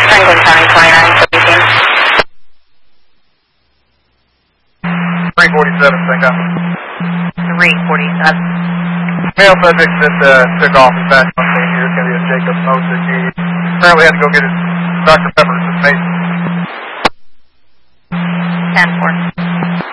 Franklin County 29, speaking. 347, thank you. 347. Male subject that took off is back on scene here. It's going to be a Jacob Mosick. He apparently had to go get his Dr. Pepper. This is Mason. 10-4.